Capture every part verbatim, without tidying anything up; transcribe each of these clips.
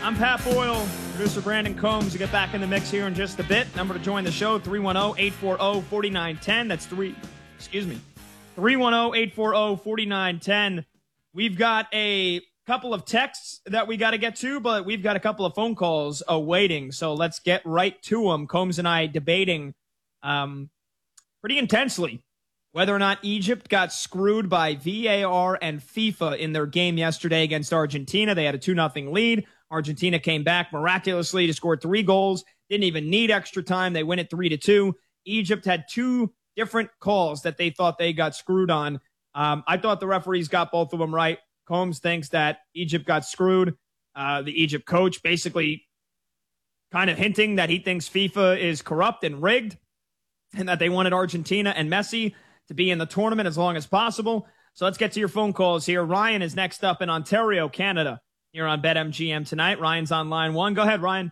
I'm Pat Boyle, producer Brandon Combs. We get back in the mix here in just a bit. Number to join the show, three one zero, eight four zero, four nine one zero. That's three, excuse me, three one zero, eight four zero, four nine one zero. We've got a couple of texts that we got to get to, but we've got a couple of phone calls awaiting. So let's get right to them. Combs and I debating um, pretty intensely whether or not Egypt got screwed by V A R and FIFA in their game yesterday against Argentina. They had a two nothing lead. Argentina came back miraculously to score three goals. Didn't even need extra time. They win it three to two. Egypt had two different calls that they thought they got screwed on. Um, I thought the referees got both of them right. Combs thinks that Egypt got screwed. Uh, the Egypt coach basically kind of hinting that he thinks FIFA is corrupt and rigged and that they wanted Argentina and Messi to be in the tournament as long as possible. So let's get to your phone calls here. Ryan is next up in Ontario, Canada, here on BetMGM tonight. Ryan's on line one. Go ahead, Ryan.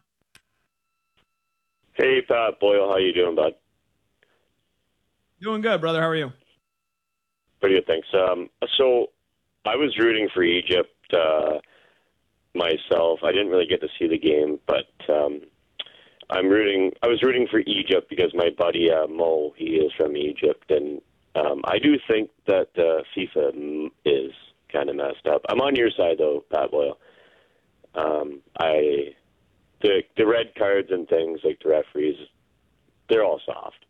Hey, Pat Boyle. How you doing, bud? Doing good, brother. How are you? Pretty good, thanks. Um, so I was rooting for Egypt uh, myself. I didn't really get to see the game, but um, I'm rooting. I was rooting for Egypt because my buddy uh, Mo, he is from Egypt, and um, I do think that uh, FIFA is kind of messed up. I'm on your side, though, Pat Boyle. Um, I the the red cards and things like the referees, they're all soft.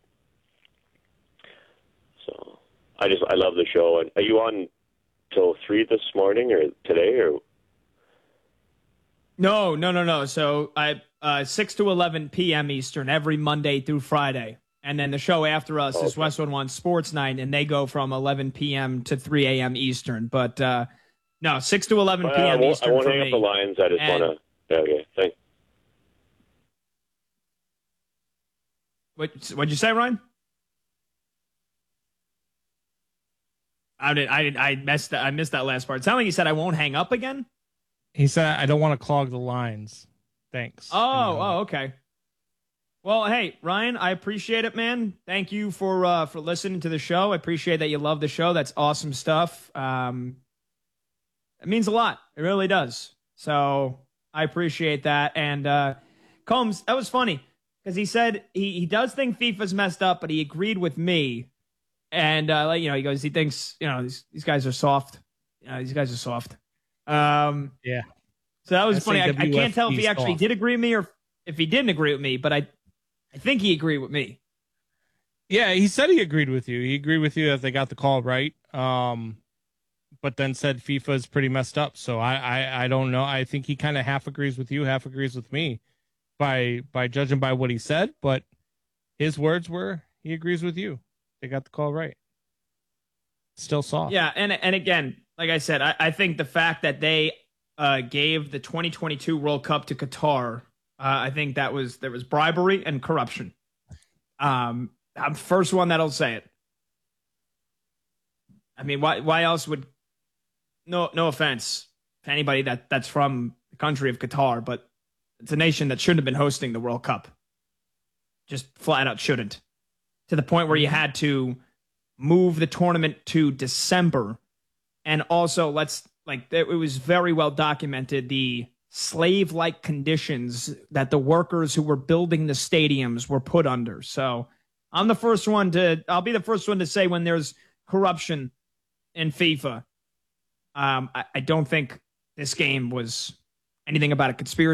So I just I love the show. And are you on till three this morning or today or? No, no, no, no. So I uh, six to eleven p.m. Eastern every Monday through Friday, and then the show after us okay. is West One One Sports Night, and they go from eleven p.m. to three a.m. Eastern. But uh, no, six to eleven p.m. Well, I won't, Eastern. I won't for hang me. up the lines. I just And, want to. Okay, thanks. What what'd you say, Ryan? I did. I did. I messed. That, I missed that last part. It sounded like you said I won't hang up again. He said, I don't want to clog the lines. Thanks. Oh, oh, okay. Well, hey, Ryan, I appreciate it, man. Thank you for uh, for listening to the show. I appreciate that you love the show. That's awesome stuff. Um, it means a lot. It really does. So I appreciate that. And uh, Combs, that was funny because he said he, he does think FIFA's messed up, but he agreed with me. And, uh, you know, he goes, he thinks, you know, these, these guys are soft. You know, these guys are soft. Um, yeah. So that was funny. I, I can't tell if he actually soft. did agree with me or if he didn't agree with me, but I, I think he agreed with me. Yeah, he said he agreed with you. He agreed with you that they got the call right. Um, but then said FIFA is pretty messed up. So I, I, I don't know. I think he kind of half agrees with you, half agrees with me by, by judging by what he said. But his words were, he agrees with you. They got the call right. Still soft. Yeah. And, and again, like I said, I, I think the fact that they uh, gave the twenty twenty-two World Cup to Qatar, uh, I think that was, there was bribery and corruption. Um, I'm the first one that'll say it. I mean, why, why else would, no, no offense to anybody that, that's from the country of Qatar, but it's a nation that shouldn't have been hosting the World Cup. Just flat out shouldn't. To the point where you had to move the tournament to December. And also, let's, like, it was very well documented, the slave-like conditions that the workers who were building the stadiums were put under. So I'm the first one to, I'll be the first one to say when there's corruption in FIFA. Um, I, I don't think this game was anything about a conspiracy.